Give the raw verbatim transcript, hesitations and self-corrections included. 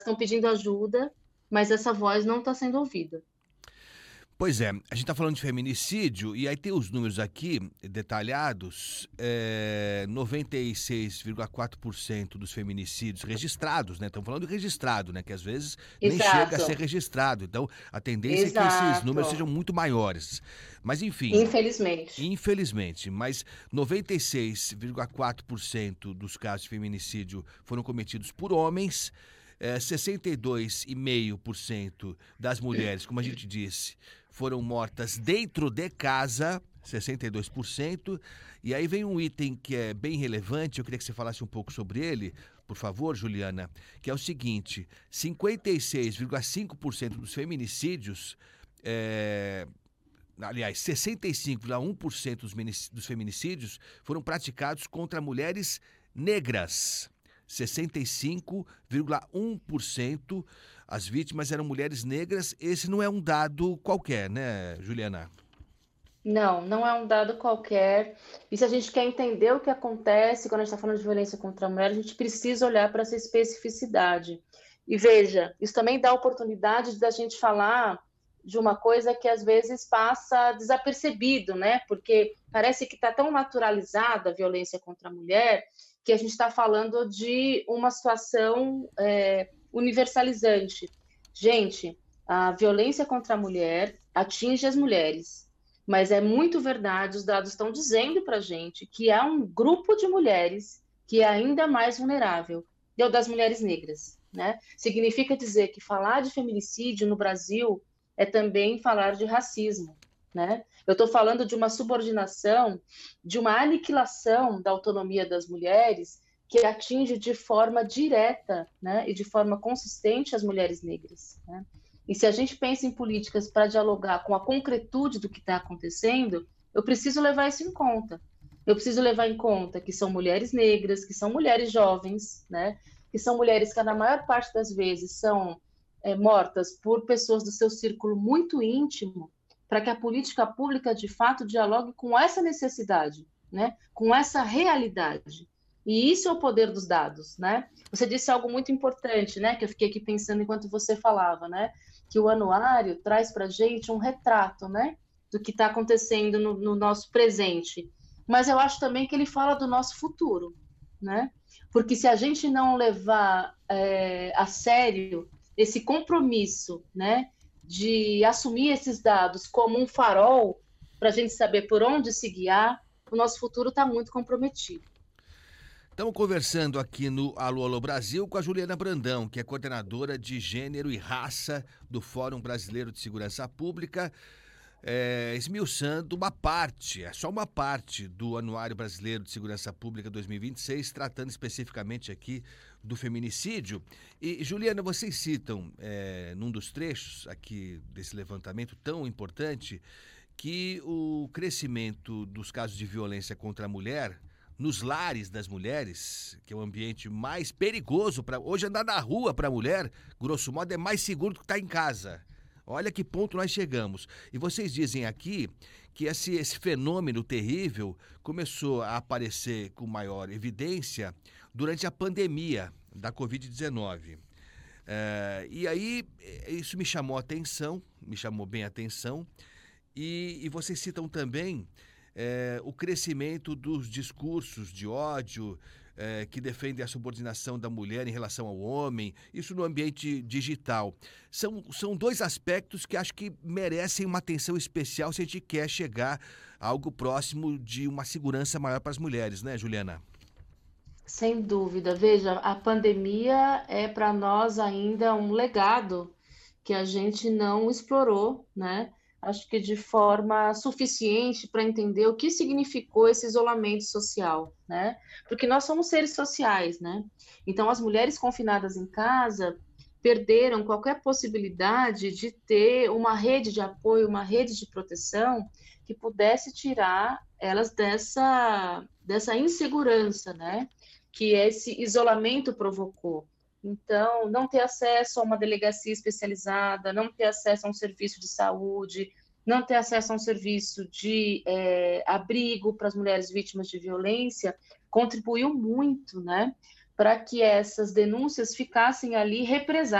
estão pedindo ajuda, mas essa voz não está sendo ouvida. Pois é, a gente está falando de feminicídio e aí tem os números aqui detalhados, é, noventa e seis vírgula quatro por cento dos feminicídios registrados, né? Estamos falando de registrado, né? Que às vezes nem chega a ser Exato, registrado. Então, a tendência é que esses números exato. sejam muito maiores. Mas, enfim, Infelizmente. infelizmente, mas noventa e seis vírgula quatro por cento dos casos de feminicídio foram cometidos por homens, é, sessenta e dois vírgula cinco por cento das mulheres, como a gente disse, foram mortas dentro de casa, sessenta e dois por cento. E aí vem um item que é bem relevante, eu queria que você falasse um pouco sobre ele, por favor, Juliana, que é o seguinte: cinquenta e seis vírgula cinco por cento dos feminicídios, é, aliás, sessenta e cinco vírgula um por cento dos, menici- dos feminicídios foram praticados contra mulheres negras. sessenta e cinco vírgula um por cento as vítimas eram mulheres negras. Esse não é um dado qualquer, né, Juliana? Não, não é um dado qualquer. E se a gente quer entender o que acontece quando a gente está falando de violência contra a mulher, a gente precisa olhar para essa especificidade. E veja, isso também dá oportunidade da gente falar de uma coisa que às vezes passa desapercebido, né? Porque parece que está tão naturalizada a violência contra a mulher que a gente está falando de uma situação é, universalizante. Gente, a violência contra a mulher atinge as mulheres, mas é muito verdade, os dados estão dizendo para a gente que há um grupo de mulheres que é ainda mais vulnerável, e é o das mulheres negras, né? Significa dizer que falar de feminicídio no Brasil é também falar de racismo, né? Eu estou falando de uma subordinação, de uma aniquilação da autonomia das mulheres que atinge de forma direta, né, e de forma consistente as mulheres negras, né? E se a gente pensa em políticas para dialogar com a concretude do que está acontecendo, eu preciso levar isso em conta. Eu preciso levar em conta que são mulheres negras, que são mulheres jovens, né? Que são mulheres que, na maior parte das vezes, são é, mortas por pessoas do seu círculo muito íntimo, para que a política pública, de fato, dialogue com essa necessidade, né? Com essa realidade. E isso é o poder dos dados, né? Você disse algo muito importante, né? Que eu fiquei aqui pensando enquanto você falava, né? Que o anuário traz para a gente um retrato, né? Do que está acontecendo no, no nosso presente. Mas eu acho também que ele fala do nosso futuro, né? Porque se a gente não levar é, a sério esse compromisso, né? De assumir esses dados como um farol para a gente saber por onde se guiar, o nosso futuro está muito comprometido. Estamos conversando aqui no Alô Alô Brasil com a Juliana Brandão, que é coordenadora de Gênero e Raça do Fórum Brasileiro de Segurança Pública, é, esmiuçando uma parte, é só uma parte do Anuário Brasileiro de Segurança Pública dois mil e vinte e seis, tratando especificamente aqui do feminicídio. E, Juliana, vocês citam, é, num dos trechos aqui desse levantamento tão importante, que o crescimento dos casos de violência contra a mulher nos lares das mulheres, que é o ambiente mais perigoso para hoje andar na rua para a mulher, grosso modo, é mais seguro do que estar em casa. Olha que ponto nós chegamos. E vocês dizem aqui que esse, esse fenômeno terrível começou a aparecer com maior evidência durante a pandemia da covid dezenove. É, e aí, isso me chamou a atenção, me chamou bem a atenção. E, e vocês citam também é, o crescimento dos discursos de ódio é, que defendem a subordinação da mulher em relação ao homem, isso no ambiente digital. São, são dois aspectos que acho que merecem uma atenção especial se a gente quer chegar a algo próximo de uma segurança maior para as mulheres, né, Juliana? Sem dúvida. Veja, a pandemia é para nós ainda um legado que a gente não explorou, né? Acho que de forma suficiente para entender o que significou esse isolamento social, né? Porque nós somos seres sociais, né? Então, as mulheres confinadas em casa perderam qualquer possibilidade de ter uma rede de apoio, uma rede de proteção que pudesse tirar elas dessa, dessa insegurança, né? Que esse isolamento provocou. Então, não ter acesso a uma delegacia especializada, não ter acesso a um serviço de saúde, não ter acesso a um serviço de é, abrigo para as mulheres vítimas de violência, contribuiu muito, né, para que essas denúncias ficassem ali represadas.